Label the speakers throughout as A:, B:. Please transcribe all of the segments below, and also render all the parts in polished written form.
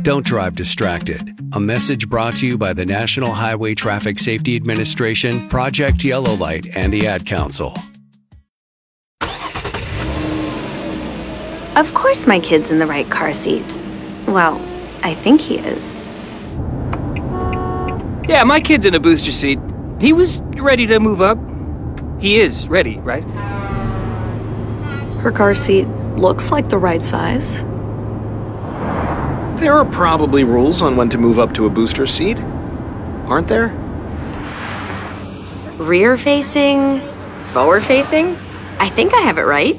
A: Don't drive distracted. A message brought to you by the National Highway Traffic Safety Administration, Project Yellow Light, and the Ad Council.
B: Of course my kid's in the right car seat. Well, I think he is.
C: Yeah, my kid's in a booster seat. He was ready to move up. He is ready, right?
D: Her car seat looks like the right size.
E: There are probably rules on when to move up to a booster seat, aren't there?
F: Rear facing, forward facing? I think I have it right.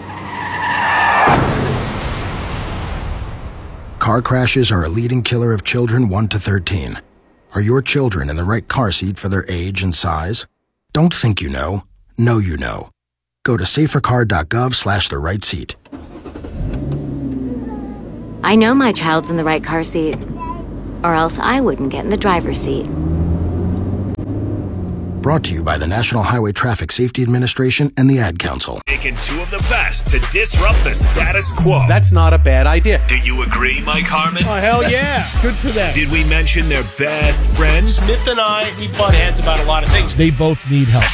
G: Car crashes are a leading killer of children 1 to 13. Are your children in the right car seat for their age and size? Don't think you know. Know you know. Go to safercar.gov/the-right-seat.
F: I know my child's in the right car seat, or else I wouldn't get in the driver's seat.
G: Brought to you by the National Highway Traffic Safety Administration and the Ad Council.
H: Taking two of the best to disrupt the status quo.
E: That's not a bad idea.
H: Do you agree, Mike Harmon?
I: Oh, hell yeah. Good for them.
H: Did we mention their best friends?
J: Smith and I, we butt heads about a lot of things.
I: They both need help.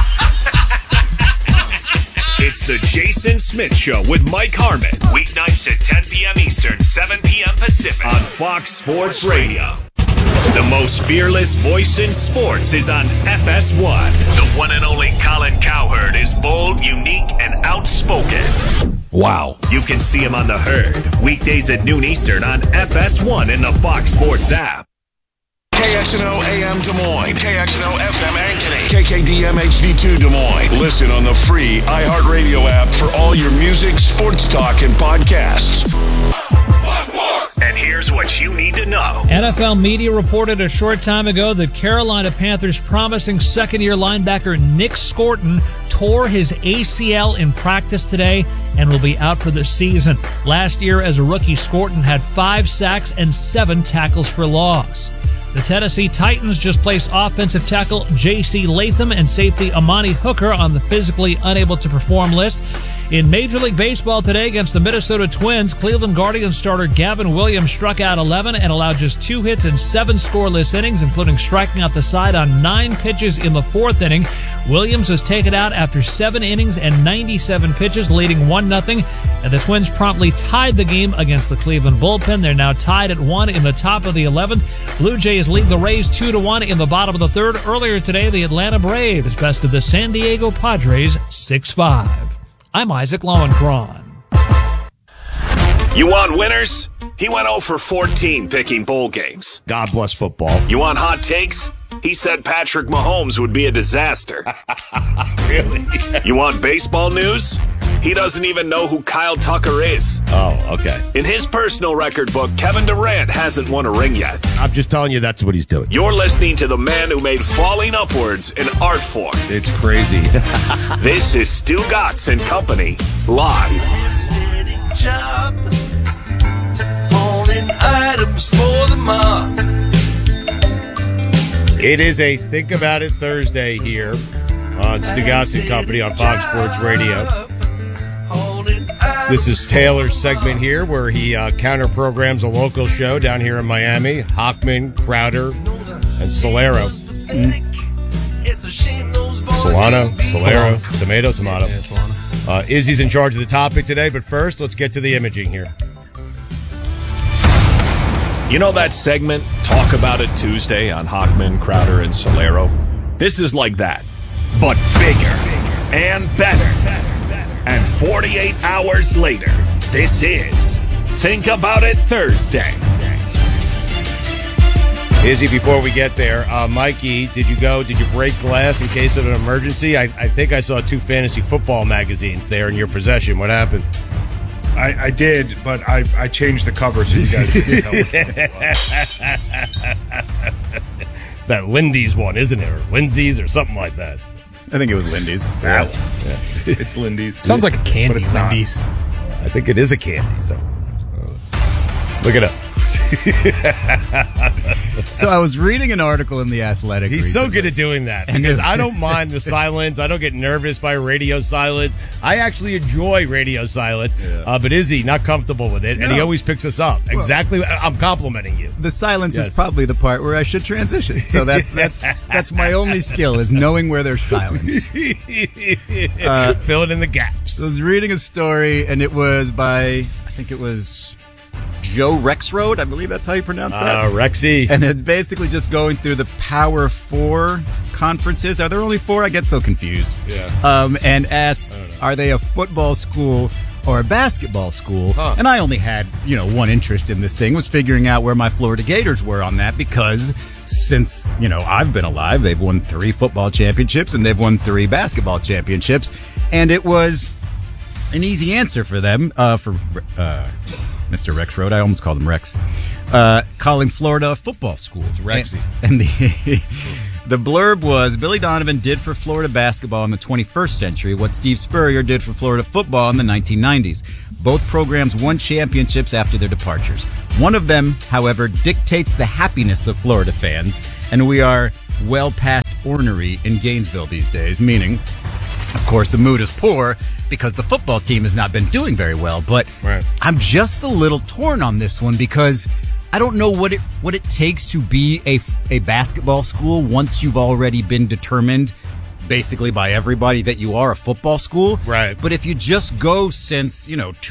H: It's the Jason Smith Show with Mike Harmon. Weeknights at 10 p.m. Eastern, 7 p.m. Pacific. On Fox Sports Radio. The most fearless voice in sports is on FS1. The one and only Colin Cowherd is bold, unique, and outspoken.
I: Wow.
H: You can see him on The Herd. Weekdays at noon Eastern on FS1 in the Fox Sports app.
K: KXNO AM Des Moines, KXNO FM Ankeny, KKDM HD2 Des Moines. Listen on the free iHeartRadio app for all your music, sports talk, and podcasts.
H: And here's what you need to know.
L: NFL media reported a short time ago that Carolina Panthers promising second-year linebacker Nick Scorton tore his ACL in practice today and will be out for the season. Last year as a rookie, Scorton had 5 sacks and 7 tackles for loss. The Tennessee Titans just placed offensive tackle J.C. Latham and safety Amani Hooker on the physically unable to perform list. In Major League Baseball today against the Minnesota Twins, Cleveland Guardians starter Gavin Williams struck out 11 and allowed just 2 hits in 7 scoreless innings, including striking out the side on 9 pitches in the 4th inning. Williams was taken out after 7 innings and 97 pitches, leading 1-0, and the Twins promptly tied the game against the Cleveland bullpen. They're now tied at 1 in the top of the 11th. Blue Jays lead the Rays 2-1 in the bottom of the 3rd. Earlier today, the Atlanta Braves bested the San Diego Padres 6-5. I'm Isaac Lowenkron.
H: You want winners? He went 0 for 14 picking bowl games.
I: God bless football.
H: You want hot takes? He said Patrick Mahomes would be a disaster.
I: Really?
H: You want baseball news? He doesn't even know who Kyle Tucker is.
I: Oh, okay.
H: In his personal record book, Kevin Durant hasn't won a ring yet.
I: I'm just telling you that's what he's doing.
H: You're listening to the man who made falling upwards an art form.
I: It's crazy.
H: This is Stu Gatz and Company, live.
M: Job, holding items for the mob.
I: It is a Think About It Thursday here on Stu Gatz and Company on Fox Sports Radio. This is Taylor's segment here where he counter-programs a local show down here in Miami. Hockman, Crowder, and Solero. Solano, Tomato.
N: Yeah, Solano.
I: Izzy's in charge of the topic today, but first, let's get to the imaging here.
H: You know that segment, Talk About It Tuesday on Hockman, Crowder, and Solero? This is like that, but bigger and better. And 48 hours later, this is Think About It Thursday.
I: Izzy, before we get there, Mikey, did you break glass in case of an emergency? I think I saw 2 fantasy football magazines there in your possession. What happened?
N: I did, but I changed the cover so you guys could know.
I: It's that Lindy's one, isn't it? Or Lindsay's or something like that.
O: I think it was Lindy's.
I: Yeah.
N: It's Lindy's.
O: Sounds like a candy, Lindy's.
I: I think it is a candy, so look it up.
O: So I was reading an article in The Athletic.
I: He's so good at doing that because I don't mind the silence. I don't get nervous by radio silence. I actually enjoy radio silence, but Izzy not comfortable with it, and he always picks us up. Exactly, I'm complimenting you.
O: The silence is probably the part where I should transition. So that's my only skill is knowing where there's silence.
I: Filling in the gaps.
O: I was reading a story, and it was by, I think it was Joe Rexrode. I believe that's how you pronounce that.
I: Rexy.
O: And it's basically just going through the Power 4 conferences. Are there only 4? I get so confused.
I: Yeah.
O: And asked, are they a football school or a basketball school? And I only had, one interest in this thing, was figuring out where my Florida Gators were on that, because since, I've been alive, they've won 3 football championships and they've won 3 basketball championships. And it was an easy answer for them, for Mr. Rexrode. I almost called him Rex. Calling Florida a football school.
I: It's Rexy.
O: And the blurb was, Billy Donovan did for Florida basketball in the 21st century what Steve Spurrier did for Florida football in the 1990s. Both programs won championships after their departures. One of them, however, dictates the happiness of Florida fans, and we are well past ornery in Gainesville these days, meaning, of course, the mood is poor because the football team has not been doing very well. But I'm just a little torn on this one because I don't know what it takes to be a basketball school once you've already been determined basically by everybody that you are a football school.
I: Right.
O: But if you just go since,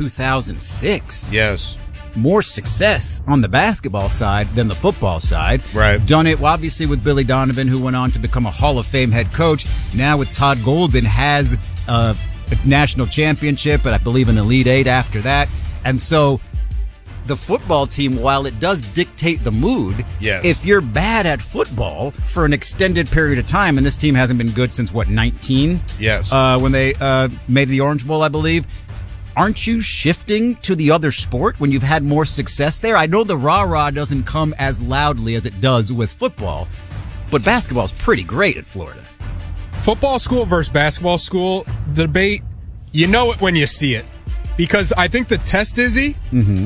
O: 2006.
I: Yes.
O: More success on the basketball side than the football side.
I: Right.
O: Done it, obviously, with Billy Donovan, who went on to become a Hall of Fame head coach. Now with Todd Golden, has a national championship, and I believe an Elite Eight after that. And so the football team, while it does dictate the mood, if you're bad at football for an extended period of time, and this team hasn't been good since, 19?
I: Yes.
O: When they made the Orange Bowl, I believe. Aren't you shifting to the other sport when you've had more success there? I know the rah-rah doesn't come as loudly as it does with football, but basketball's pretty great at Florida.
P: Football school versus basketball school, the debate, you know it when you see it. Because I think the test, Izzy,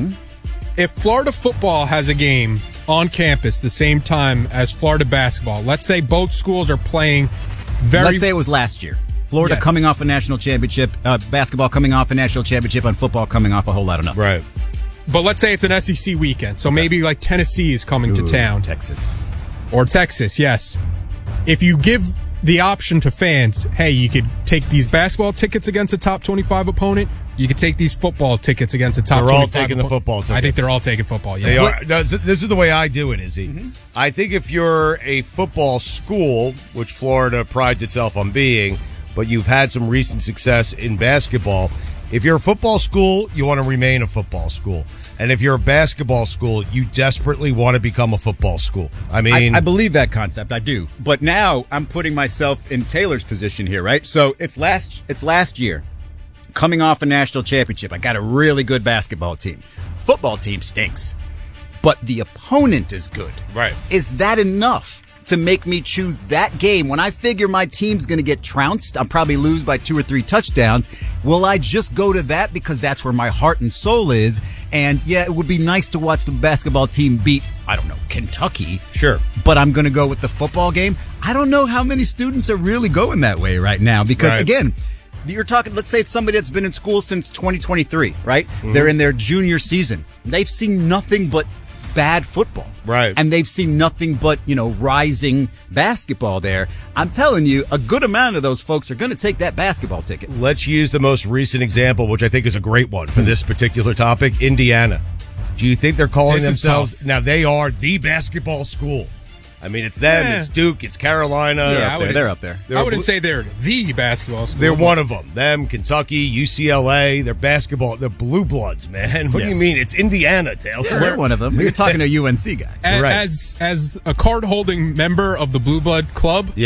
P: if Florida football has a game on campus the same time as Florida basketball, let's say both schools are playing
O: Let's say it was last year. Florida coming off a national championship, basketball coming off a national championship, and football coming off a whole lot of nothing.
I: Right.
P: But let's say it's an SEC weekend, so maybe like Tennessee is coming to town.
O: Texas.
P: Or Texas, yes. If you give the option to fans, hey, you could take these basketball tickets against a top 25 opponent, you could take these football tickets against a top 25 opponent.
I: They're all taking the football tickets.
P: I think they're all taking football, yeah.
I: They are. No, this is the way I do it, Izzy. I think if you're a football school, which Florida prides itself on being, but you've had some recent success in basketball. If you're a football school, you want to remain a football school. And if you're a basketball school, you desperately want to become a football school. I mean,
O: I believe that concept. I do. But now I'm putting myself in Taylor's position here, right? So it's last year, coming off a national championship. I got a really good basketball team. Football team stinks, but the opponent is good.
I: Right.
O: Is that enough to make me choose that game when I figure my team's going to get trounced? I'll probably lose by 2 or 3 touchdowns. Will I just go to that because that's where my heart and soul is? And yeah, it would be nice to watch the basketball team beat, I don't know, Kentucky.
I: Sure.
O: But I'm going to go with the football game. I don't know how many students are really going that way right now because, again, you're talking, let's say it's somebody that's been in school since 2023, right? They're in their junior season. They've seen nothing but bad football.
I: Right.
O: And they've seen nothing but, rising basketball there. I'm telling you, a good amount of those folks are going to take that basketball ticket.
I: Let's use the most recent example, which I think is a great one for this particular topic, Indiana. Do you think they're calling themselves... Now, they are the basketball school. I mean, it's them, it's Duke, it's Carolina.
O: Yeah, they're up there.
P: I wouldn't say they're the basketball school.
I: They're one of them. Them, Kentucky, UCLA, they're basketball. They're blue bloods, man. What do you mean? It's Indiana, Taylor.
O: Yeah, we're one of them. You're talking to a UNC guy.
P: As a card-holding member of the Blue Blood Club,
I: yes,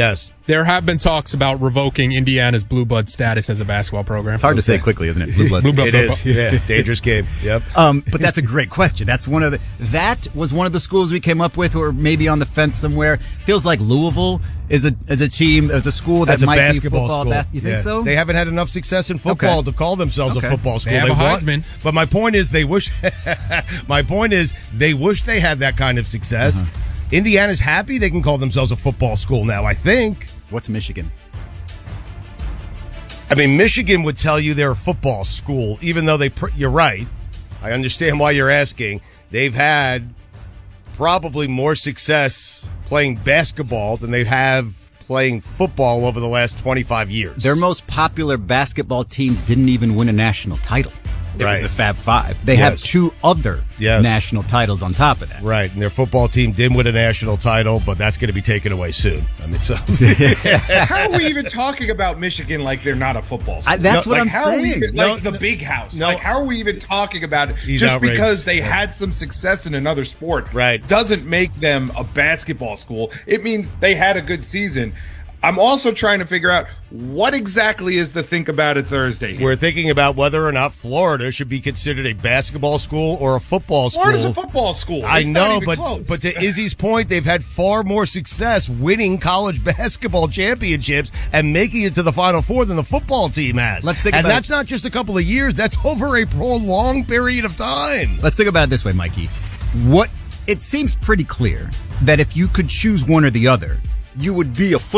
P: there have been talks about revoking Indiana's blue blood status as a basketball program.
O: It's hard to say quickly, isn't it? Blue blood.
I: It is. Yeah, dangerous game. Yep.
O: But that's a great question. That was one of the schools we came up with, or maybe on the fence somewhere. Feels like Louisville is a school that might be football. You think so?
I: They haven't had enough success in football to call themselves a football school.
P: They have a Heisman.
I: But my point is, they wish. My point is, they wish they had that kind of success. Indiana's happy they can call themselves a football school now, I think.
O: What's Michigan?
I: I mean, Michigan would tell you they're a football school, even though you're right. I understand why you're asking. They've had probably more success playing basketball than they have playing football over the last 25 years.
O: Their most popular basketball team didn't even win a national title. It was the Fab Five. They have 2 other national titles on top of that.
I: Right, and their football team did win a national title, but that's going to be taken away soon. I mean, so
N: how are we even talking about Michigan like they're not a football school?
O: That's what I'm saying.
N: The Big House. Like, how are we even talking about it? Just outrageous. Because they had some success in another sport, doesn't make them a basketball school. It means they had a good season. I'm also trying to figure out what exactly is the think about it Thursday here.
I: We're thinking about whether or not Florida should be considered a basketball school or a football school.
N: Florida's a football school.
I: I know, but to Izzy's point, they've had far more success winning college basketball championships and making it to the Final Four than the football team has. And that's not just a couple of years. That's over a prolonged period of time.
O: Let's think about it this way, Mikey. It seems pretty clear that if you could choose one or the other, you would be a